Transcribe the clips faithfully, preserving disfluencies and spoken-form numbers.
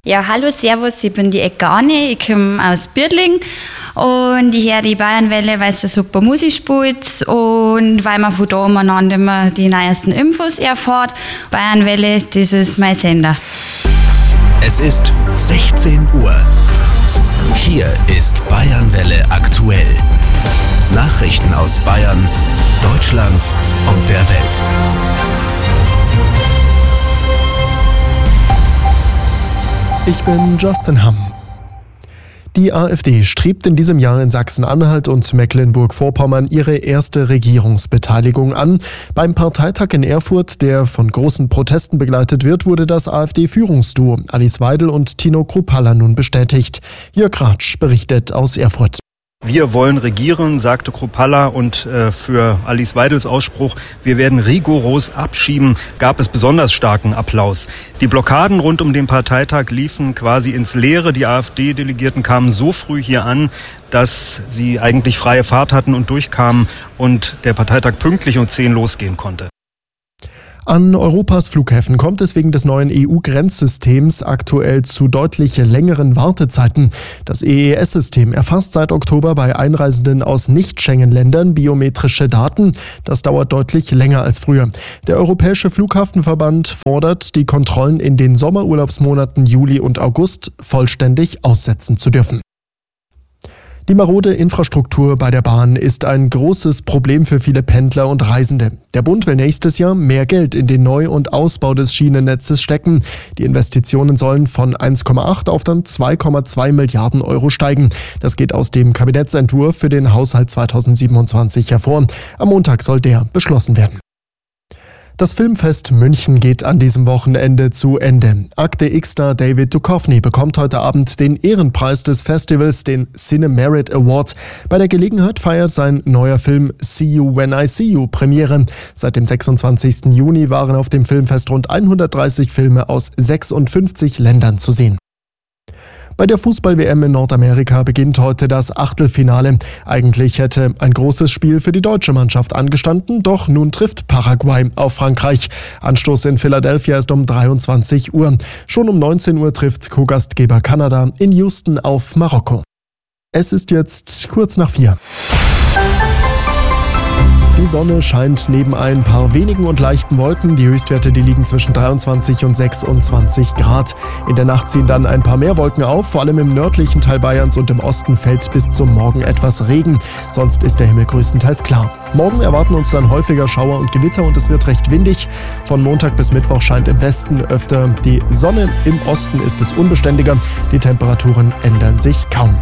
Ja, hallo, servus, ich bin die Egane, ich komme aus Birdling und ich höre die Bayernwelle, weil es da super Musik spielt und weil man von da umeinander immer die neuesten Infos erfährt. Bayernwelle, das ist mein Sender. Es ist sechzehn Uhr. Hier ist Bayernwelle aktuell. Nachrichten aus Bayern, Deutschland und der Welt. Ich bin Justin Hamm. Die AfD strebt in diesem Jahr in Sachsen-Anhalt und Mecklenburg-Vorpommern ihre erste Regierungsbeteiligung an. Beim Parteitag in Erfurt, der von großen Protesten begleitet wird, wurde das AfD-Führungsduo Alice Weidel und Tino Kruppalla nun bestätigt. Jörg Ratsch berichtet aus Erfurt. Wir wollen regieren, sagte Kruppalla, und äh, für Alice Weidels Ausspruch, wir werden rigoros abschieben, gab es besonders starken Applaus. Die Blockaden rund um den Parteitag liefen quasi ins Leere. Die AfD-Delegierten kamen so früh hier an, dass sie eigentlich freie Fahrt hatten und durchkamen und der Parteitag pünktlich um zehn losgehen konnte. An Europas Flughäfen kommt es wegen des neuen E U-Grenzsystems aktuell zu deutlich längeren Wartezeiten. Das E E S-System erfasst seit Oktober bei Einreisenden aus Nicht-Schengen-Ländern biometrische Daten. Das dauert deutlich länger als früher. Der Europäische Flughafenverband fordert, die Kontrollen in den Sommerurlaubsmonaten Juli und August vollständig aussetzen zu dürfen. Die marode Infrastruktur bei der Bahn ist ein großes Problem für viele Pendler und Reisende. Der Bund will nächstes Jahr mehr Geld in den Neu- und Ausbau des Schienennetzes stecken. Die Investitionen sollen von eins Komma acht auf dann zwei Komma zwei Milliarden Euro steigen. Das geht aus dem Kabinettsentwurf für den Haushalt zweitausendsiebenundzwanzig hervor. Am Montag soll der beschlossen werden. Das Filmfest München geht an diesem Wochenende zu Ende. Akte X-Star David Duchovny bekommt heute Abend den Ehrenpreis des Festivals, den Cine Merit Award. Bei der Gelegenheit feiert sein neuer Film See You When I See You Premiere. Seit dem sechsundzwanzigsten Juni waren auf dem Filmfest rund hundertdreißig Filme aus sechsundfünfzig Ländern zu sehen. Bei der Fußball-W M in Nordamerika beginnt heute das Achtelfinale. Eigentlich hätte ein großes Spiel für die deutsche Mannschaft angestanden, doch nun trifft Paraguay auf Frankreich. Anstoß in Philadelphia ist um dreiundzwanzig Uhr. Schon um neunzehn Uhr trifft Co-Gastgeber Kanada in Houston auf Marokko. Es ist jetzt kurz nach vier. Die Sonne scheint neben ein paar wenigen und leichten Wolken. Die Höchstwerte, die liegen zwischen dreiundzwanzig und sechsundzwanzig Grad. In der Nacht ziehen dann ein paar mehr Wolken auf. Vor allem im nördlichen Teil Bayerns und im Osten fällt bis zum Morgen etwas Regen. Sonst ist der Himmel größtenteils klar. Morgen erwarten uns dann häufiger Schauer und Gewitter und es wird recht windig. Von Montag bis Mittwoch scheint im Westen öfter die Sonne. Im Osten ist es unbeständiger. Die Temperaturen ändern sich kaum.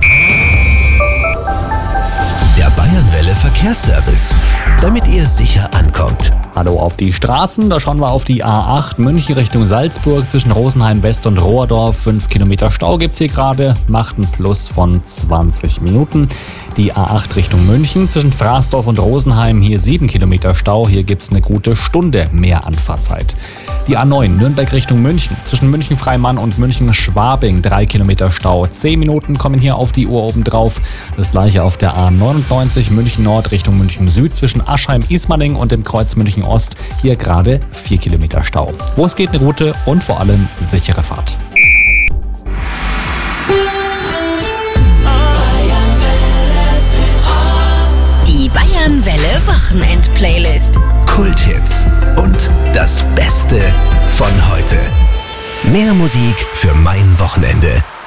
Der Bayernwelle Verkehrsservice, damit ihr sicher ankommt. Hallo auf die Straßen, da schauen wir auf die A acht München Richtung Salzburg zwischen Rosenheim West und Rohrdorf. fünf Kilometer Stau gibt's hier gerade, macht ein Plus von zwanzig Minuten. Die A acht Richtung München zwischen Fraßdorf und Rosenheim, hier sieben Kilometer Stau, hier gibt's eine gute Stunde mehr Anfahrtzeit. Die A neun Nürnberg Richtung München zwischen München-Freimann und München-Schwabing, drei Kilometer Stau, zehn Minuten kommen hier auf die Uhr obendrauf. Das gleiche auf der A neunundneunzig München Nord Richtung München Süd zwischen Aschheim-Ismaning und dem Kreuz München Ost, hier gerade vier Kilometer Stau. Wo es geht, eine gute und vor allem sichere Fahrt. Die Bayernwelle Wochenend-Playlist. Kulthits und das Beste von heute. Mehr Musik für mein Wochenende.